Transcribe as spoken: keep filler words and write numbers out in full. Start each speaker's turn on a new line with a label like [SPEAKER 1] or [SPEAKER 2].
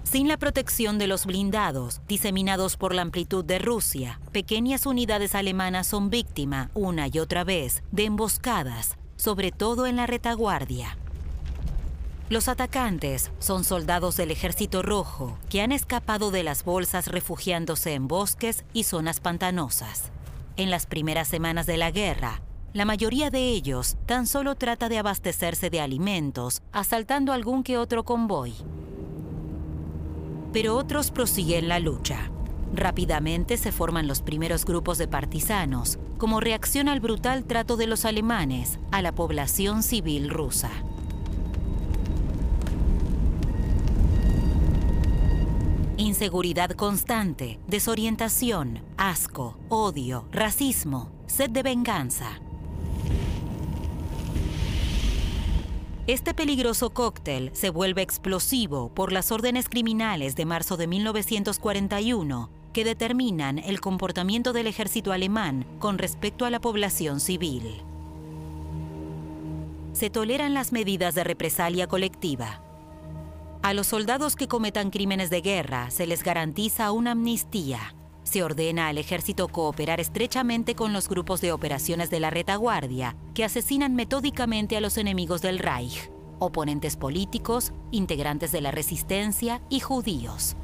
[SPEAKER 1] Sin la protección de los blindados, diseminados por la amplitud de Rusia, pequeñas unidades alemanas son víctima, una y otra vez, de emboscadas, sobre todo en la retaguardia. Los atacantes son soldados del Ejército Rojo que han escapado de las bolsas refugiándose en bosques y zonas pantanosas. En las primeras semanas de la guerra, la mayoría de ellos tan solo trata de abastecerse de alimentos, asaltando algún que otro convoy. Pero otros prosiguen la lucha. Rápidamente se forman los primeros grupos de partisanos, como reacción al brutal trato de los alemanes a la población civil rusa. Inseguridad constante, desorientación, asco, odio, racismo, sed de venganza. Este peligroso cóctel se vuelve explosivo por las órdenes criminales de marzo de mil novecientos cuarenta y uno que determinan el comportamiento del ejército alemán con respecto a la población civil. Se toleran las medidas de represalia colectiva. A los soldados que cometan crímenes de guerra se les garantiza una amnistía. Se ordena al ejército cooperar estrechamente con los grupos de operaciones de la retaguardia que asesinan metódicamente a los enemigos del Reich, oponentes políticos, integrantes de la resistencia y judíos.